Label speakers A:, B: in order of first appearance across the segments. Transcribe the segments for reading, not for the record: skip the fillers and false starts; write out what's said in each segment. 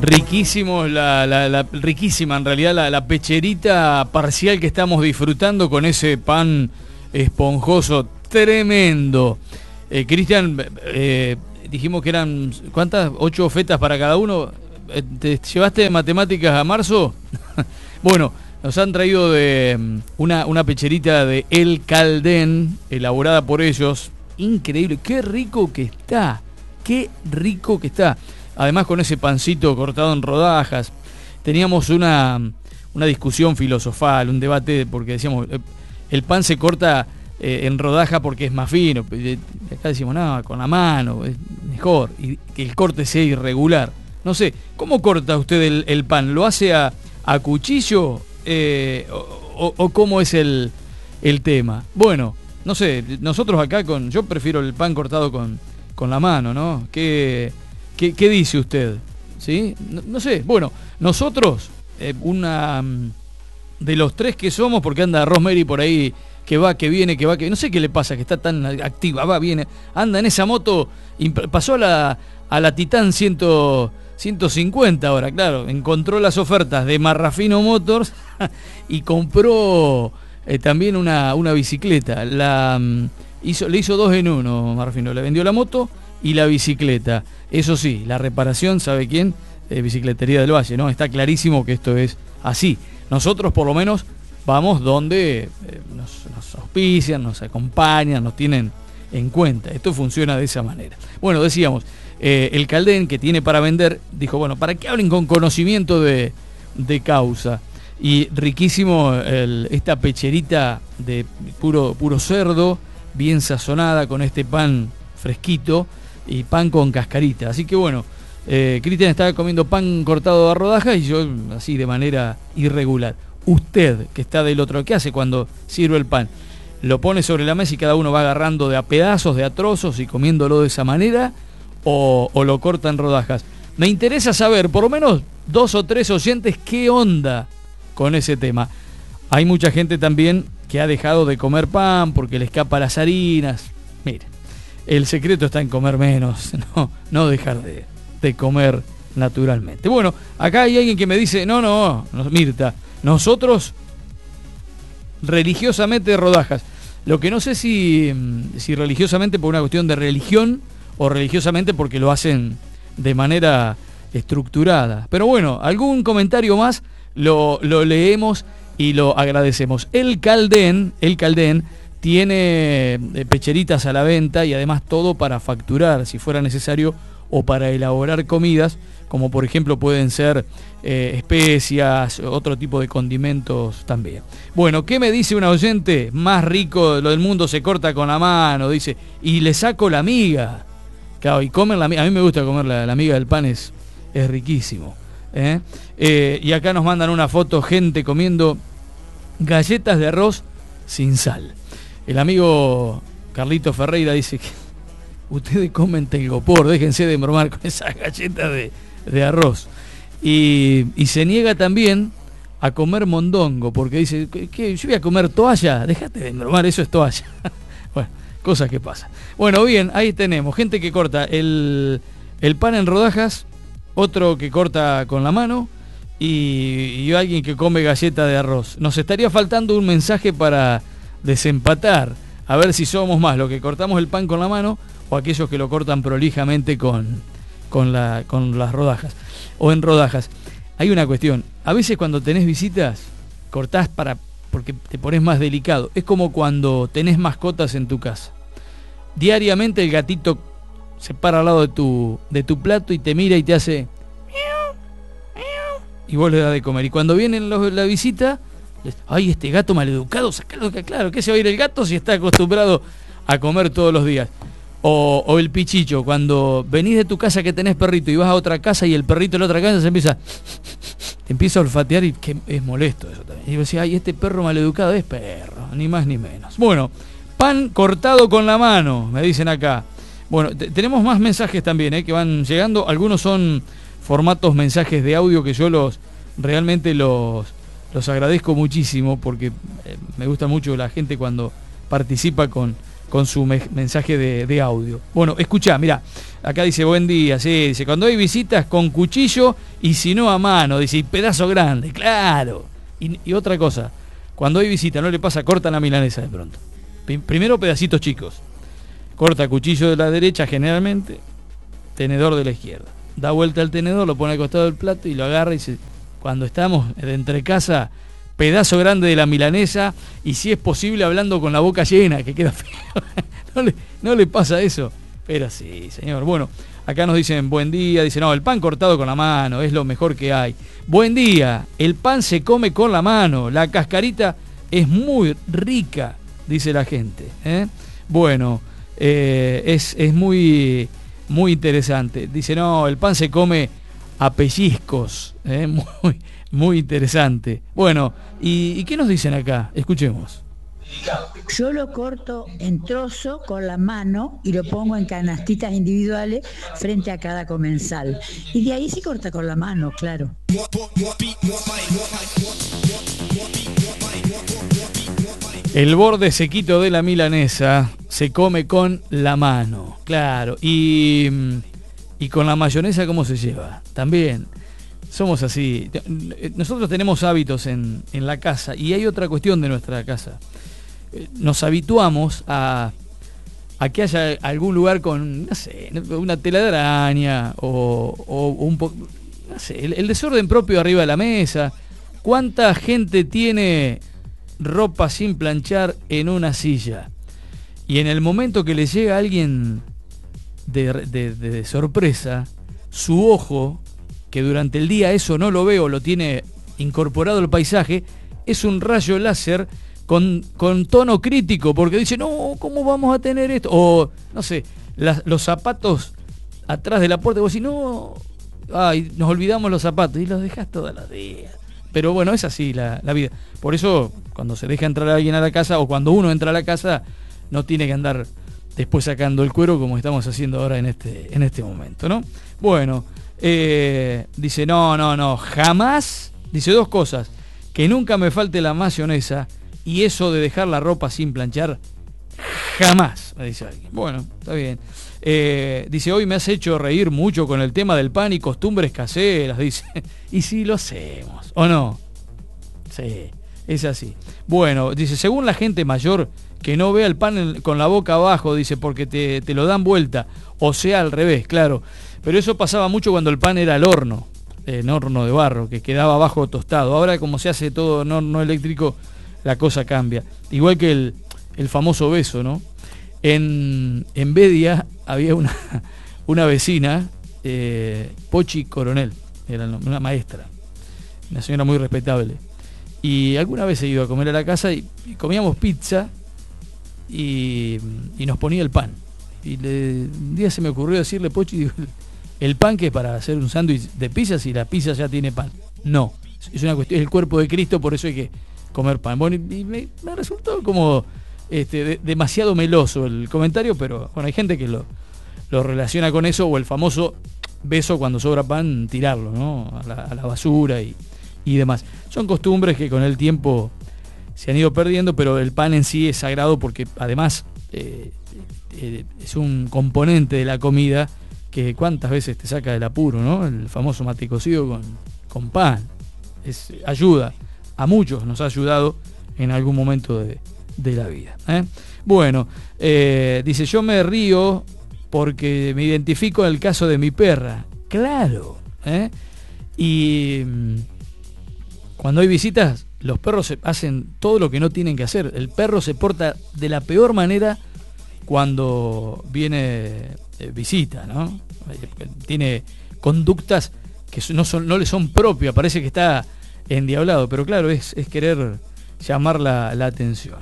A: Riquísimo, riquísima en realidad la pecherita parcial que estamos disfrutando con ese pan esponjoso tremendo. Cristian, dijimos que eran, ¿cuántas? 8 fetas para cada uno. ¿Te llevaste de matemáticas a marzo? Bueno, nos han traído de una pecherita de El Caldén, elaborada por ellos. Increíble, qué rico que está, qué rico que está. Además con ese pancito cortado en rodajas. Teníamos una discusión filosofal, un debate, porque decíamos, el pan se corta en rodaja porque es más fino. Acá decimos, no, con la mano, es mejor, y que el corte sea irregular. No sé, ¿cómo corta usted el pan? ¿Lo hace a cuchillo o cómo es el tema? Bueno, no sé, nosotros acá yo prefiero el pan cortado con la mano, ¿no? ¿Qué dice usted? ¿Sí? No sé. Bueno, nosotros, de los 3 que somos, porque anda Rosemary por ahí, que va, que viene, no sé qué le pasa, que está tan activa, va, viene, anda en esa moto, pasó a la Titan 150 ahora, claro, encontró las ofertas de Marrafino Motors y compró también una bicicleta. Le hizo 2 en 1, Marrafino, le vendió la moto y la bicicleta. Eso sí, la reparación, ¿sabe quién? Bicicletería del Valle, ¿no? Está clarísimo que esto es así. Nosotros por lo menos vamos donde nos auspician, nos acompañan, nos tienen en cuenta. Esto funciona de esa manera. Bueno, decíamos, el Caldén, que tiene para vender, dijo, bueno, para que hablen con conocimiento de causa. Y riquísimo esta pecherita de puro cerdo, bien sazonada, con este pan fresquito y pan con cascarita. Así que bueno, Cristian estaba comiendo pan cortado a rodajas y yo así de manera irregular. Usted, que está del otro, ¿qué hace cuando sirve el pan? ¿Lo pone sobre la mesa y cada uno va agarrando de a pedazos, de a trozos y comiéndolo de esa manera? ¿O lo corta en rodajas? Me interesa saber, por lo menos 2 o 3 oyentes, qué onda con ese tema. Hay mucha gente también que ha dejado de comer pan porque le escapa las harinas. Mire, el secreto está en comer menos, no dejar de comer naturalmente. Bueno, acá hay alguien que me dice, no, Mirta, nosotros religiosamente rodajas. Lo que no sé si religiosamente por una cuestión de religión o religiosamente porque lo hacen de manera estructurada. Pero bueno, algún comentario más lo leemos y lo agradecemos. El Caldén tiene pecheritas a la venta y además todo para facturar si fuera necesario o para elaborar comidas, como por ejemplo pueden ser especias, otro tipo de condimentos también. Bueno, ¿qué me dice un oyente? Más rico lo del mundo se corta con la mano, dice, y le saco la miga. Claro, y comer la miga, a mí me gusta comer la miga del pan, es riquísimo. Y acá nos mandan una foto, gente comiendo galletas de arroz sin sal. El amigo Carlito Ferreira dice que ustedes comen telgopor, déjense de bromar con esas galletas de arroz. Y se niega también a comer mondongo, porque dice, ¿qué? Yo voy a comer toalla, déjate de bromar, eso es toalla. Bueno, cosas que pasan. Bueno, bien, ahí tenemos, gente que corta el pan en rodajas, otro que corta con la mano y alguien que come galleta de arroz. Nos estaría faltando un mensaje para desempatar, a ver si somos más los que cortamos el pan con la mano o aquellos que lo cortan prolijamente con las rodajas o en rodajas. Hay una cuestión, a veces cuando tenés visitas cortás porque te pones más delicado. Es como cuando tenés mascotas en tu casa. Diariamente el gatito se para al lado de tu plato y te mira y te hace y vos le das de comer. Y cuando vienen la visita, ay, este gato maleducado, sacalo de acá. Claro, ¿qué se va a ir el gato si está acostumbrado a comer todos los días? O el pichicho, cuando venís de tu casa que tenés perrito y vas a otra casa y el perrito de la otra casa te empieza a olfatear y que es molesto eso también. Y vos decís, ay, este perro maleducado es perro, ni más ni menos. Bueno, pan cortado con la mano, me dicen acá. Bueno, tenemos más mensajes también, que van llegando. Algunos son formatos mensajes de audio que yo realmente los agradezco muchísimo porque me gusta mucho la gente cuando participa con con su mensaje de audio. Bueno, escuchá, mirá, acá dice buen día, sí, dice, cuando hay visitas con cuchillo y si no a mano, dice, y pedazo grande, claro. Y otra cosa, cuando hay visita, no le pasa, corta la milanesa de pronto. Primero pedacitos chicos, corta cuchillo de la derecha generalmente, tenedor de la izquierda. Da vuelta al tenedor, lo pone al costado del plato y lo agarra y dice, cuando estamos de entre casa, pedazo grande de la milanesa y si es posible hablando con la boca llena, que queda feo. No le pasa eso. Pero sí, señor. Bueno, acá nos dicen buen día, dice, no, el pan cortado con la mano es lo mejor que hay. Buen día, el pan se come con la mano, la cascarita es muy rica, dice la gente. Bueno, es muy, muy interesante. Dice, no, el pan se come a pellizcos, muy, muy interesante. Bueno, ¿y qué nos dicen acá? Escuchemos.
B: Yo lo corto en trozo con la mano y lo pongo en canastitas individuales frente a cada comensal. Y de ahí se corta con la mano, claro.
A: El borde sequito de la milanesa se come con la mano, claro. Y con la mayonesa, ¿cómo se lleva? También. Somos así. Nosotros tenemos hábitos en la casa y hay otra cuestión de nuestra casa. Nos habituamos a que haya algún lugar con, no sé, una tela de araña o un poco, no sé, el desorden propio arriba de la mesa. ¿Cuánta gente tiene ropa sin planchar en una silla? Y en el momento que le llega a alguien de sorpresa, su ojo, que durante el día eso no lo ve o lo tiene incorporado al paisaje, es un rayo láser con tono crítico, porque dice, no, ¿cómo vamos a tener esto? O, no sé, los zapatos atrás de la puerta, y vos decís, no, ay, nos olvidamos los zapatos, y los dejás todos los días. Pero bueno, es así la vida. Por eso, cuando se deja entrar a alguien a la casa, o cuando uno entra a la casa, no tiene que andar después sacando el cuero, como estamos haciendo ahora en este momento, ¿no? Bueno, dice, no, jamás, dice dos cosas, que nunca me falte la mayonesa, y eso de dejar la ropa sin planchar, jamás, me dice alguien. Bueno, está bien. Dice, hoy me has hecho reír mucho con el tema del pan y costumbres caseras, dice. Y sí, lo hacemos, ¿o no? Sí, es así. Bueno, dice, según la gente mayor, que no vea el pan con la boca abajo, dice, porque te lo dan vuelta, o sea, al revés, claro. Pero eso pasaba mucho cuando el pan era al horno, en horno de barro, que quedaba abajo tostado. Ahora, como se hace todo en horno eléctrico, la cosa cambia. Igual que el famoso beso, ¿no? En Bedia había una vecina, Pochi Coronel, era una maestra, una señora muy respetable. Y alguna vez he ido a comer a la casa y comíamos pizza y nos ponía el pan. Y un día se me ocurrió decirle, Pochi, digo, el pan que es para hacer un sándwich de pizza si la pizza ya tiene pan. No, es una cuestión, es el cuerpo de Cristo, por eso hay que comer pan. Bueno, y me resultó como demasiado meloso el comentario, pero bueno, hay gente que lo relaciona con eso, o el famoso beso cuando sobra pan, tirarlo, ¿no? a la basura y demás. Son costumbres que con el tiempo se han ido perdiendo, pero el pan en sí es sagrado porque además es un componente de la comida que cuántas veces te saca del apuro, ¿no? El famoso mate cocido con pan. Ayuda. A muchos nos ha ayudado en algún momento de la vida. Bueno, dice, yo me río porque me identifico en el caso de mi perra. Claro. Y cuando hay visitas, los perros hacen todo lo que no tienen que hacer. El perro se porta de la peor manera cuando viene visita, ¿no? Tiene conductas que no le son propias, parece que está endiablado, pero claro, es querer llamar la atención.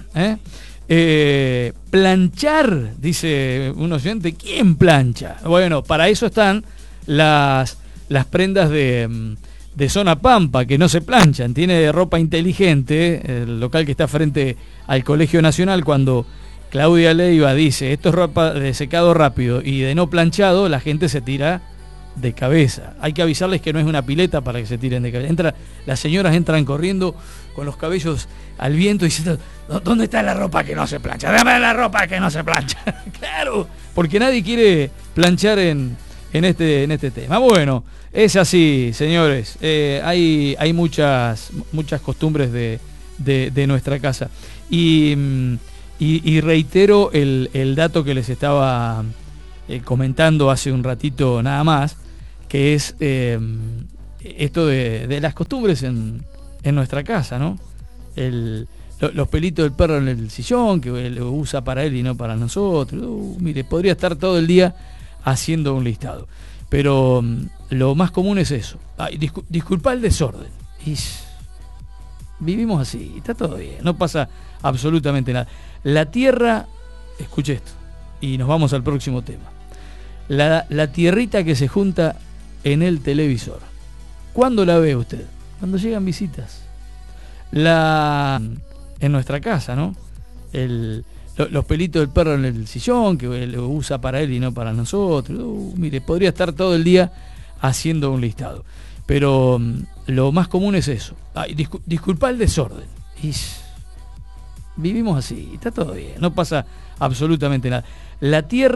A: Planchar, dice un oyente, ¿quién plancha? Bueno, para eso están las prendas de zona pampa, que no se planchan, tiene ropa inteligente, el local que está frente al Colegio Nacional, cuando Claudia Leiva dice, esto es ropa de secado rápido y de no planchado, la gente se tira de cabeza. Hay que avisarles que no es una pileta para que se tiren de cabeza. Las señoras entran corriendo con los cabellos al viento diciendo, ¿dónde está la ropa que no se plancha? Dame la ropa que no se plancha. Claro, porque nadie quiere planchar en este tema. Bueno, es así, señores. Hay muchas costumbres de nuestra casa. Y reitero el dato que les estaba comentando hace un ratito nada más, que es esto de las costumbres en nuestra casa, ¿no? Los pelitos del perro en el sillón, que lo usa para él y no para nosotros. Mire, podría estar todo el día haciendo un listado. Pero lo más común es eso. Disculpa el desorden. Vivimos así, está todo bien, no pasa absolutamente nada. La tierra, escuche esto, y nos vamos al próximo tema. La tierrita que se junta en el televisor. ¿Cuándo la ve usted? Cuando llegan visitas. En nuestra casa, ¿no? Los pelitos del perro en el sillón, que lo usa para él y no para nosotros. Mire, podría estar todo el día haciendo un listado. Pero lo más común es eso. Disculpa el desorden. Vivimos así, está todo bien, no pasa absolutamente nada. La tierra